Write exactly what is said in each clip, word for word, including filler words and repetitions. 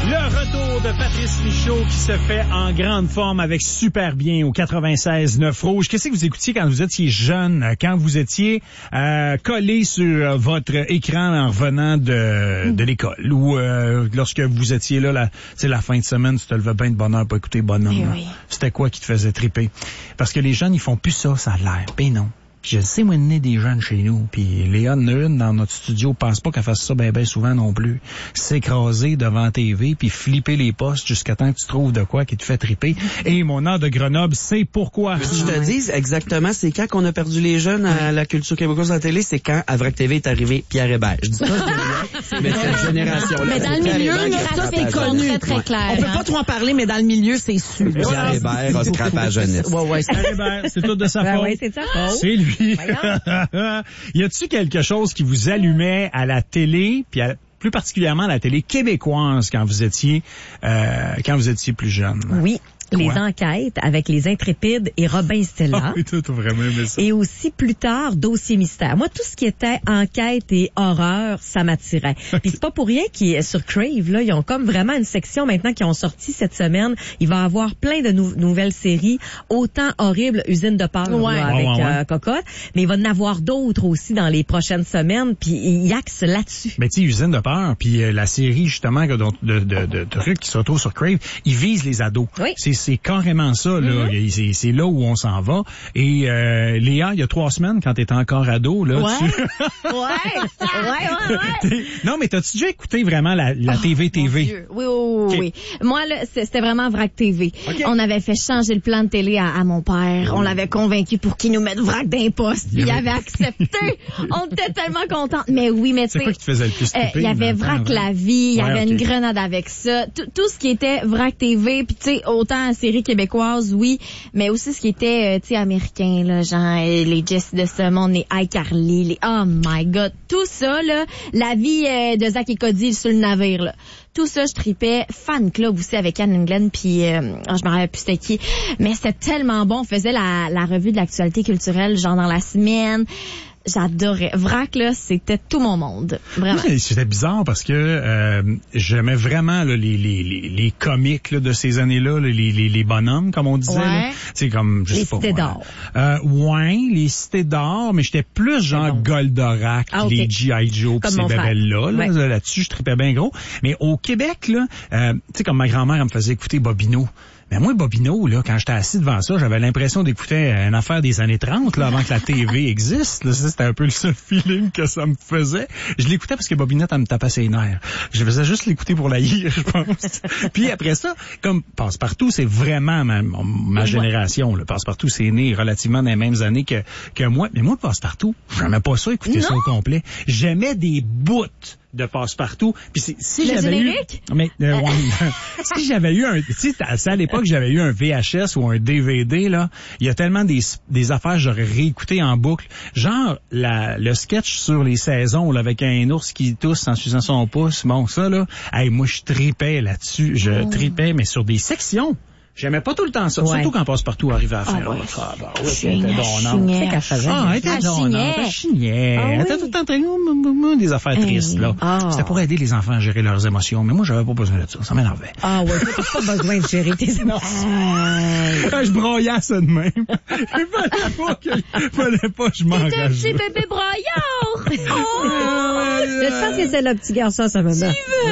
Le retour de Patrice Michaud qui se fait en grande forme avec Super Bien au quatre-vingt-seize neuf Rouge. Qu'est-ce que vous écoutiez quand vous étiez jeune, quand vous étiez euh, collé sur votre écran en revenant de, de l'école ou euh, lorsque vous étiez là, la, la fin de semaine, tu te levais bien de bonne heure pour écouter Bonhomme. Oui. C'était quoi qui te faisait triper? Parce que les jeunes, ils font plus ça, ça a l'air. Ben non. Puis je sais, moi, il y a des jeunes chez nous. Puis Léa, une dans notre studio, pense pas qu'elle fasse ça ben ben souvent non plus. S'écraser devant la T V, puis flipper les postes jusqu'à temps que tu trouves de quoi qui te fait triper. Et mon heure de Grenoble, c'est pourquoi. Si je te dis exactement, c'est quand qu'on a perdu les jeunes à la culture québécoise à la télé, c'est quand à Vrac T V est arrivé Pierre Hébert. Je dis pas que mais cette génération-là. Mais dans le milieu, là, ça c'est connu. Très, très clair. On peut pas trop en parler, mais dans le milieu, c'est sûr. Pierre Hébert a scrapé à la jeunesse. Ouais, ouais, Pierre Hébert, c'est tout de sa faute. Ouais, c'est de sa faute. C'est lui. Y a-tu quelque chose qui vous allumait à la télé, puis à, plus particulièrement à la télé québécoise quand vous étiez euh, quand vous étiez plus jeune? Oui. Les ouais. enquêtes avec les Intrépides et Robin Stella. Oh, tout, vraiment aimé ça. Et aussi plus tard, Dossier mystère. Moi, tout ce qui était enquête et horreur, ça m'attirait. Okay. Puis c'est pas pour rien qu'ils sur Crave, là, ils ont comme vraiment une section maintenant qui ont sorti cette semaine. Il va y avoir plein de nou- nouvelles séries, autant horribles, Usine de peur ouais. là, avec ouais, ouais, ouais. Euh, Cocotte, mais il va en avoir d'autres aussi dans les prochaines semaines. Puis ils axent là-dessus. Mais tu sais, Usine de peur, puis euh, la série justement de, de, de, de, de trucs qui se retrouvent sur Crave, ils visent les ados. Oui. C'est C'est carrément ça, là. Mm-hmm. C'est, c'est là où on s'en va. Et euh, Léa, il y a trois semaines, quand t'étais encore ado, là, ouais. tu... ouais, ouais, ouais, ouais. Non, mais t'as-tu déjà écouté vraiment la, la oh, T V T V? Oui, oui, oui, okay. oui. Moi, là, c'était vraiment Vrac T V. Okay. On avait fait changer le plan de télé à, à mon père. Oh. On l'avait convaincu pour qu'il nous mette Vrac d'imposte. Puis il avait accepté. On était tellement contents. Mais oui, mais tu sais... C'est quoi qui te faisait le plus triper? Il euh, y avait Vrac la vie, il y ouais, avait okay. une grenade avec ça. Tout, tout ce qui était Vrac T V, puis tu sais, autant série québécoise, oui, mais aussi ce qui était, euh, tu sais, américain, là, genre les Jess de ce monde, les iCarly, les oh my god, tout ça, là, la vie euh, de Zach et Cody sur le navire, là. Tout ça, je tripais. Fan club aussi avec Anne England, puis euh, oh, je me rappelle plus c'était qui, mais c'était tellement bon. On faisait la, la revue de l'actualité culturelle, genre dans la semaine. J'adorais. Vrac, là, c'était tout mon monde. Vraiment. Oui, c'était bizarre parce que euh, j'aimais vraiment là, les, les, les, les comiques là, de ces années-là, là, les, les, les bonhommes, comme on disait. Ouais. C'est comme, je les sais pas. Cités moi, d'or. Euh, ouais, les Cités d'or, mais j'étais plus genre bon. Goldorak, ah, okay. les G I. Joe, pis ces bébelles-là. Là, ouais. Là-dessus, je tripais bien gros. Mais au Québec, là, euh, tu sais, comme ma grand-mère, elle me faisait écouter Bobino. Mais moi, Bobino, là, quand j'étais assis devant ça, j'avais l'impression d'écouter une affaire des années trente, là, avant que la T V existe. Là, ça, c'était un peu le seul feeling que ça me faisait. Je l'écoutais parce que Bobinette, elle me tapait ses nerfs. Je faisais juste l'écouter pour la lire, je pense. Puis après ça, comme Passe-Partout, c'est vraiment ma, ma génération. Là. Passe-Partout, c'est né relativement dans les mêmes années que, que moi. Mais moi, Passe-Partout, j'aimais pas ça, écouter non. ça au complet. J'aimais des bouts de Passe-Partout. Puis si, si le j'avais générique? eu, mais euh, ouais, si j'avais eu un, tu sais, à l'époque j'avais eu un V H S ou un D V D là, il y a tellement des des affaires que j'aurais réécouté en boucle, genre la le sketch sur les saisons là, avec un ours qui tousse en suçant son pouce. Bon ça là, hey, moi je tripais là-dessus, je oh. tripais mais sur des sections. J'aimais pas tout le temps ça, ouais. surtout quand Passe-Partout arrivait à faire. Ah, ouais. Ah, bah, ouais, elle était donnante. C'est qu'elle faisait. Ah, elle était donnante. Elle chignait. Elle était tout le temps très, des affaires tristes, là. Ah. C'était pour aider les enfants à gérer leurs émotions, mais moi, j'avais pas besoin de ça. Ça m'énervait. Ah, ouais, t'as pas besoin de gérer tes émotions. Quand je broyais ça de même. Il fallait pas que, fallait pas que je m'enrage. C'est un petit bébé broyard. Oh! Je pense que c'est le petit garçon, ça me donne. Tu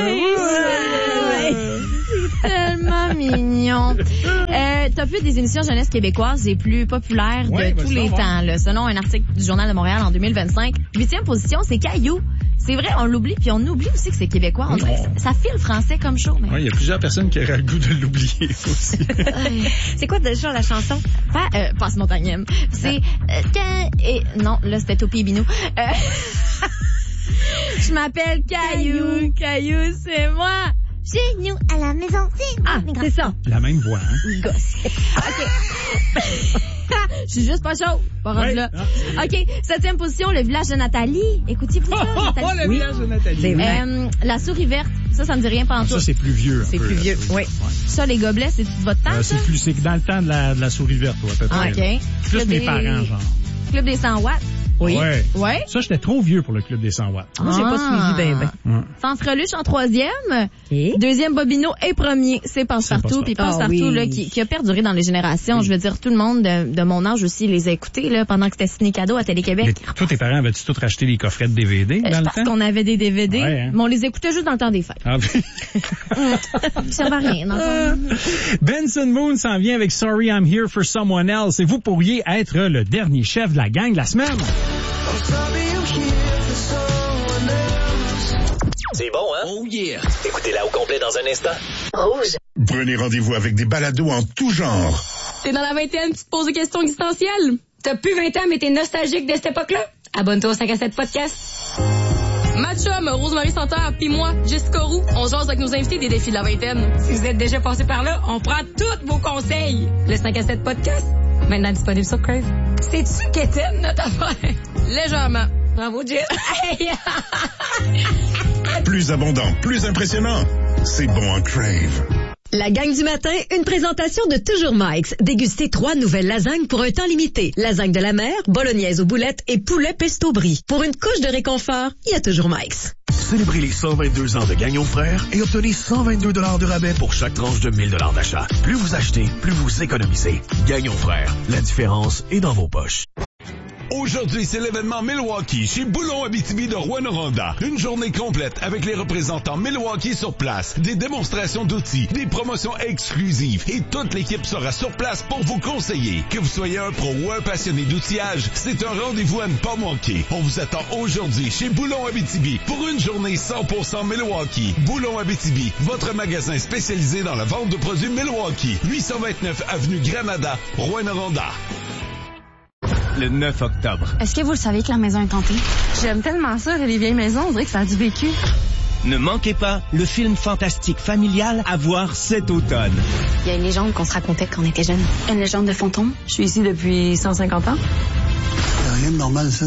veux? Tellement mignon. Euh, top huit des émissions jeunesse québécoises les plus populaires de ouais, tous les temps, ouais. là, selon un article du Journal de Montréal en deux mille vingt-cinq. Huitième position, c'est Caillou. C'est vrai, on l'oublie, puis on oublie aussi que c'est québécois. On dirait que ça, ça file français comme show. Mais... Oui, il y a plusieurs personnes qui auraient le goût de l'oublier aussi. C'est quoi déjà la chanson? Pas, euh, Passe Montagnème. C'est euh, quand et non, là c'était Topi et Binou. Euh... Je m'appelle Caillou. Caillou, c'est moi. Chez nous, à la maison, c'est ah, c'est ça. La même voix, hein? Gosse. OK. Je suis juste pas chaud. Pas rendu ouais. là. Ah, OK. Septième position, le village de Nathalie. Écoutez-vous ça, oh, Nathalie? Oh, le oui. village de Nathalie. Euh, la souris verte. Ça, ça me dit rien pendant tout. Ça, c'est plus vieux. C'est peu, plus vieux, oui. Ouais. Ça, les gobelets, c'est votre temps, euh, c'est plus, c'est dans le temps de la, de la souris verte, ouais, peut-être. Ah, OK. Plus Club mes des... parents, genre. Club des cent watts. Oui. Ouais. ouais. Ça, j'étais trop vieux pour le club des cent watts. Moi, j'ai pas suivi ben ben. Ouais. Fanfreluche en troisième. Et? Deuxième, Bobino. Et premier, c'est Passe-Partout. Puis Passe-Partout, ah, oui. là, qui, qui a perduré dans les générations. Oui. Je veux dire, tout le monde de, de mon âge aussi les a écoutés, là, pendant que c'était ciné-cadeau à Télé-Québec. Mais toi, tes parents avaient-tu tous racheté les coffrets de D V D dans euh, le parce temps? qu'on avait des D V D. Ouais, hein? Mais on les écoutait juste dans le temps des fêtes. Ah, ça va rien, non? Benson Moon s'en vient avec Sorry I'm Here for Someone Else et vous pourriez être le dernier chef de la gang de la semaine. C'est bon, hein? Oh yeah! Écoutez-la au complet dans un instant. Rouge. Prenez rendez-vous avec des balados en tout genre. T'es dans la vingtaine, tu te poses des questions existentielles. T'as plus vingt ans, mais t'es nostalgique de cette époque-là? Abonne-toi au cinq à sept podcast. Matchum, Rose-Marie Santerre, puis moi, Jessica Roux, on jase avec nos invités des défis de la vingtaine. Si vous êtes déjà passé par là, on prend tous vos conseils. Le cinq à sept podcast, maintenant disponible sur Crave. C'est-tu qu'Étienne, notre affaire? Légèrement. Bravo, Jess. Plus abondant, plus impressionnant. C'est bon en Crave. La gang du matin, une présentation de Toujours Mike's. Dégustez trois nouvelles lasagnes pour un temps limité. Lasagne de la mer, bolognaise aux boulettes et poulet pesto brie. Pour une couche de réconfort, il y a Toujours Mike's. Célébrez les cent vingt-deux ans de Gagnon Frères et obtenez cent vingt-deux dollars de rabais pour chaque tranche de mille dollars d'achat. Plus vous achetez, plus vous économisez. Gagnon Frères, la différence est dans vos poches. Aujourd'hui, c'est l'événement Milwaukee chez Boulon Abitibi de Rouyn-Noranda. Une journée complète avec les représentants Milwaukee sur place, des démonstrations d'outils, des promotions exclusives et toute l'équipe sera sur place pour vous conseiller. Que vous soyez un pro ou un passionné d'outillage, c'est un rendez-vous à ne pas manquer. On vous attend aujourd'hui chez Boulon Abitibi pour une journée cent pour cent Milwaukee. Boulon Abitibi, votre magasin spécialisé dans la vente de produits Milwaukee. huit cent vingt-neuf avenue Granada, Rouyn-Noranda. Le neuf octobre. Est-ce que vous le savez que la maison est hantée? J'aime tellement ça, les vieilles maisons, on dirait que ça a du vécu. Ne manquez pas le film fantastique familial à voir cet automne. Il y a une légende qu'on se racontait quand on était jeunes. Une légende de fantôme. Je suis ici depuis cent cinquante ans. Il n'y a rien de normal, ça,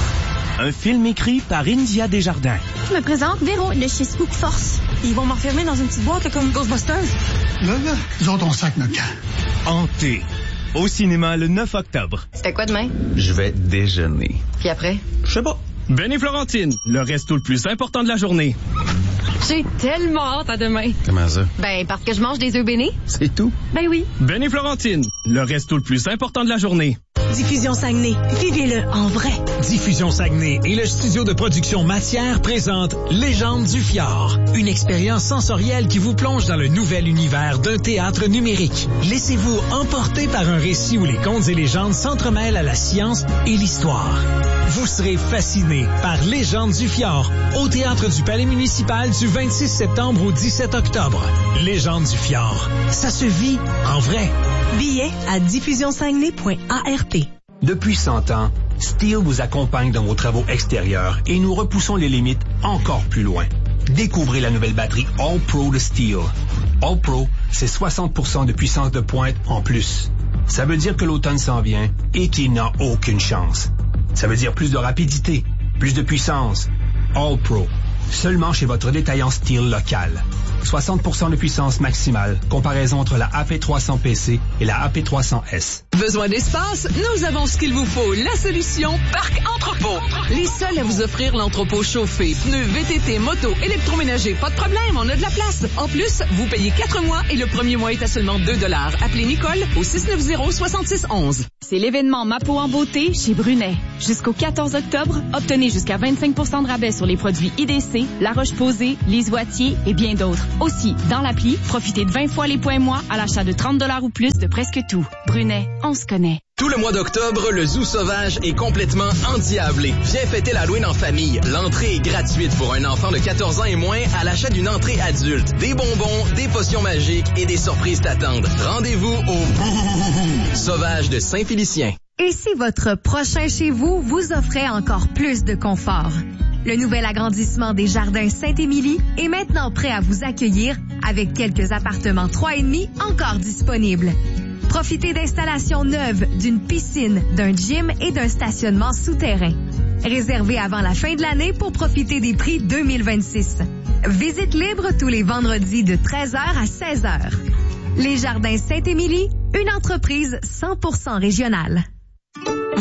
là. Un film écrit par India Desjardins. Je me présente, Véro, de chez Spook Force. Ils vont m'enfermer dans une petite boîte là, comme Ghostbusters. Là, là, nous autres, on sac notre camp. Hanté. Au cinéma le neuf octobre. C'était quoi demain? Je vais déjeuner. Puis après? Je sais pas. Ben et Florentine, le resto le plus important de la journée. J'ai tellement hâte à demain. Comment ça? Ben, parce que je mange des œufs bénis. C'est tout? Ben oui. Ben et Florentine, le resto le plus important de la journée. Diffusion Saguenay. Vivez-le en vrai. Diffusion Saguenay et le studio de production Matière présentent Légende du Fjord. Une expérience sensorielle qui vous plonge dans le nouvel univers d'un théâtre numérique. Laissez-vous emporter par un récit où les contes et légendes s'entremêlent à la science et l'histoire. Vous serez fasciné par Légende du Fjord au théâtre du Palais municipal du vingt-six septembre au dix-sept octobre. Légende du Fjord. Ça se vit en vrai. Billets à diffusion saguenay point a r t. Depuis cent ans, Steel vous accompagne dans vos travaux extérieurs et nous repoussons les limites encore plus loin. Découvrez la nouvelle batterie All Pro de Steel. All Pro, c'est soixante pour cent de puissance de pointe en plus. Ça veut dire que l'automne s'en vient et qu'il n'a aucune chance. Ça veut dire plus de rapidité, plus de puissance. All Pro, seulement chez votre détaillant Steel local. soixante pour cent de puissance maximale. Comparaison entre la A P trois cents P C et la A P trois cents S. Besoin d'espace? Nous avons ce qu'il vous faut. La solution Parc Entrepôt. Les seuls à vous offrir l'entrepôt chauffé, pneus, V T T, moto, électroménager. Pas de problème, on a de la place. En plus, vous payez quatre mois et le premier mois est à seulement deux dollars. Appelez Nicole au six neuf zéro, six six un un. C'est l'événement Ma peau en beauté chez Brunet. Jusqu'au quatorze octobre, obtenez jusqu'à vingt-cinq pour cent de rabais sur les produits I D C, La Roche-Posay, Les Oitiers et bien d'autres. Aussi, dans l'appli, profitez de vingt fois les points mois à l'achat de trente dollars ou plus de presque tout. Brunet, on se connaît. Tout le mois d'octobre, le Zoo Sauvage est complètement endiablé. Viens fêter l'Halloween en famille. L'entrée est gratuite pour un enfant de quatorze ans et moins à l'achat d'une entrée adulte. Des bonbons, des potions magiques et des surprises t'attendent. Rendez-vous au Sauvage de Saint-Félicien. Et si votre prochain chez vous vous offrait encore plus de confort? Le nouvel agrandissement des Jardins Sainte-Émilie est maintenant prêt à vous accueillir avec quelques appartements trois et demi encore disponibles. Profitez d'installations neuves, d'une piscine, d'un gym et d'un stationnement souterrain. Réservé avant la fin de l'année pour profiter des prix deux mille vingt-six. Visite libre tous les vendredis de treize heures à seize heures. Les Jardins Sainte-Émilie, une entreprise cent pour cent régionale. Vous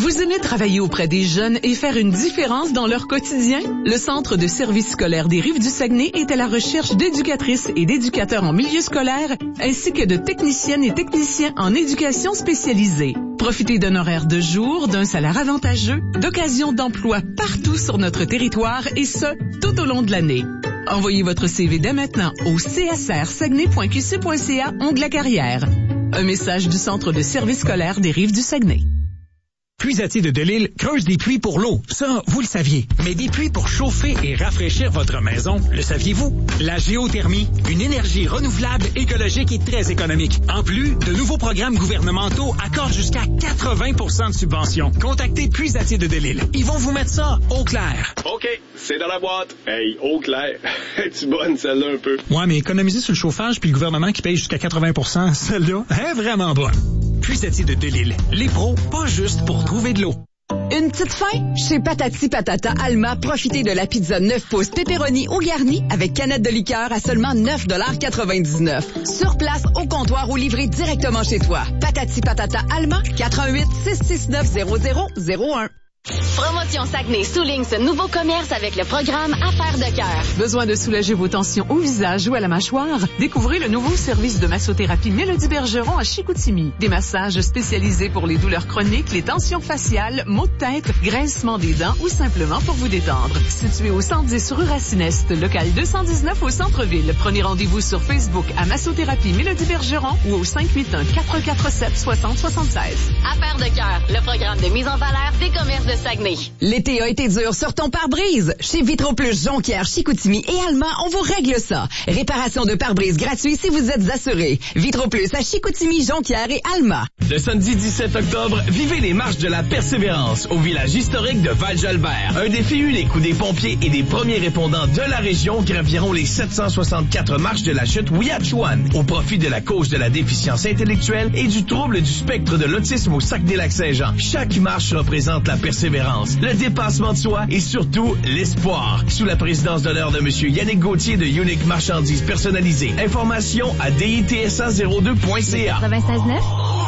Vous aimez travailler auprès des jeunes et faire une différence dans leur quotidien? Le Centre de services scolaires des Rives-du-Saguenay est à la recherche d'éducatrices et d'éducateurs en milieu scolaire, ainsi que de techniciennes et techniciens en éducation spécialisée. Profitez d'un horaire de jour, d'un salaire avantageux, d'occasions d'emploi partout sur notre territoire et ce, tout au long de l'année. Envoyez votre C V dès maintenant au c s r saguenay point q c point c a onglet carrière. Un message du Centre de services scolaires des Rives-du-Saguenay. Puisatier de Delisle creuse des puits pour l'eau. Ça, vous le saviez. Mais des puits pour chauffer et rafraîchir votre maison, le saviez-vous? La géothermie, une énergie renouvelable, écologique et très économique. En plus, de nouveaux programmes gouvernementaux accordent jusqu'à quatre-vingts pour cent de subventions. Contactez Puisatier de Delisle. Ils vont vous mettre ça au clair. OK, c'est dans la boîte. Hey, au clair. Es-tu bonne, celle-là, un peu? Ouais, mais économiser sur le chauffage puis le gouvernement qui paye jusqu'à quatre-vingts pour cent, celle-là, est vraiment bonne. Puisatier de Delisle. Les pros, pas juste pour trouver de l'eau. Une petite fin? Chez Patati Patata Alma, profitez de la pizza neuf pouces pepperoni ou garni avec canette de liqueur à seulement neuf quatre-vingt-dix-neuf. Sur place, au comptoir ou livré directement chez toi. Patati Patata Alma, quatre un huit, six six neuf, zéro zéro zéro un. Promotion Saguenay souligne ce nouveau commerce avec le programme Affaires de cœur. Besoin de soulager vos tensions au visage ou à la mâchoire? Découvrez le nouveau service de massothérapie Mélodie Bergeron à Chicoutimi. Des massages spécialisés pour les douleurs chroniques, les tensions faciales, maux de tête, grincement des dents ou simplement pour vous détendre. Situé au cent dix rue Racine-Est, local deux cent dix-neuf au centre-ville. Prenez rendez-vous sur Facebook à Massothérapie Mélodie Bergeron ou au cinq huit un, quatre quatre sept, six zéro sept six. Affaires de cœur, le programme de mise en valeur des commerces de Saguenay. L'été a été dur sur ton pare-brise. Chez Vitro Plus Jonquière, Chicoutimi et Alma, on vous règle ça. Réparation de pare-brise gratuit si vous êtes assuré. Vitro Plus à Chicoutimi, Jonquière et Alma. Le samedi dix-sept octobre, vivez les marches de la Persévérance au village historique de Val-Jalbert. Un défi unique où des pompiers et des premiers répondants de la région graviront les sept cent soixante-quatre marches de la chute Ouiachiouane au profit de la cause de la déficience intellectuelle et du trouble du spectre de l'autisme au Saguenay-Lac-Saint-Jean. Chaque marche représente la persévérance, le dépassement de soi et surtout l'espoir. Sous la présidence d'honneur de M. Yannick Gauthier de Unique Marchandises Personnalisées. Information à D I T S A zéro deux point C A. quatre-vingt-seize neuf.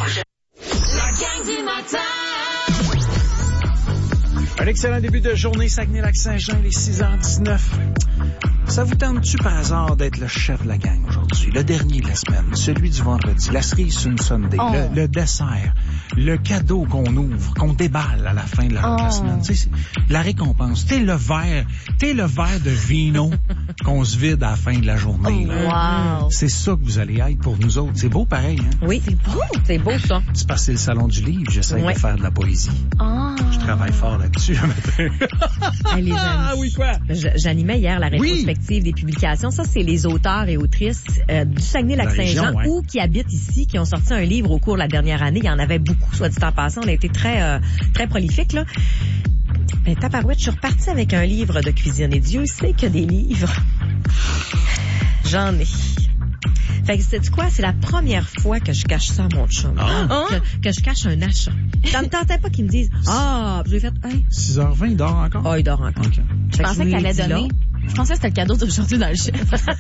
La gang du matin. Un excellent début de journée, Saguenay-Lac-Saint-Jean, les six heures dix-neuf. Ça vous tente-tu par hasard d'être le chef de la gang aujourd'hui? Le dernier de la semaine, celui du vendredi, la cerise sur une Sunday, oh. le, le dessert, le cadeau qu'on ouvre, qu'on déballe à la fin de la, oh. de la semaine. Tu sais, la récompense. T'es le verre, t'es le verre de vino qu'on se vide à la fin de la journée. Oh, là. Wow. C'est ça que vous allez être pour nous autres. C'est beau pareil, hein? Oui, c'est beau. C'est beau, ça. C'est parce que c'est le salon du livre. J'essaie ouais. de faire de la poésie. Oh. Je travaille fort là-dessus. Hey, les amis, ah oui, quoi? J'animais hier la rétrospective oui. des publications. Ça, c'est les auteurs et autrices euh, du Saguenay-Lac-Saint-Jean ouais. ou qui habitent ici, qui ont sorti un livre au cours de la dernière année. Il y en avait beaucoup, soit dit en passant. On a été très euh, très prolifiques, là. Ben, tabarouette, je suis repartie avec un livre de cuisine. Et Dieu sait que des livres, j'en ai. Fait que c'est quoi? C'est la première fois que je cache ça à mon chum. Ah. Hein? Que, que je cache un achat. Ça me tentait pas qu'ils me disent, ah, j'ai fait, hey. six heures vingt, il dort encore? Ah, oh, il dort encore. Okay. Je pensais qu'elle allait donner. Là. Je pensais que c'était le cadeau d'aujourd'hui dans le chef.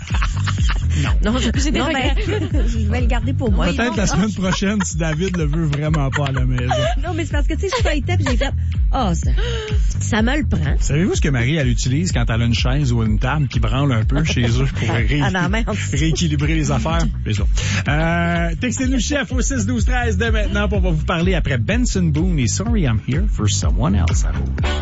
non, non, j'ai des non, ben, je vais le garder pour moi. Peut-être la semaine prochaine si David le veut vraiment pas à la maison. Non, mais c'est parce que, tu sais, je feuilletais pis j'ai fait, ah, oh, ça, ça me le prend. Savez-vous ce que Marie, elle utilise quand elle a une chaise ou une table qui branle un peu chez eux pour ré... rééquilibrer les affaires? C'est ça. Euh, textez-nous chef au six douze treize dès maintenant pour vous parler après Benson Boone et Sorry I'm Here for Someone Else.